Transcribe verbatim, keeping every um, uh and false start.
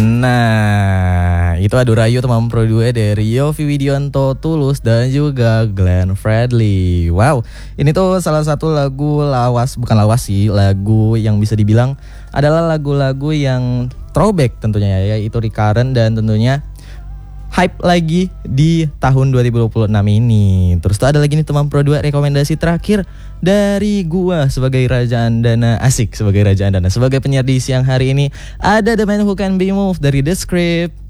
Nah, itu Adu Rayu teman pro dua dari Yovie Widianto, Tulus, dan juga Glenn Fredly. Wow, ini tuh salah satu lagu lawas, bukan lawas sih, lagu yang bisa dibilang adalah lagu-lagu yang throwback tentunya ya, yaitu recurrent dan tentunya hype lagi di tahun dua ribu dua puluh enam ini. Terus tuh ada lagi nih teman pro dua rekomendasi terakhir dari gua sebagai Raja Andana, asik sebagai Raja Andana. Sebagai penyiar di siang hari ini ada The Man Who Can Be Moved dari The Script.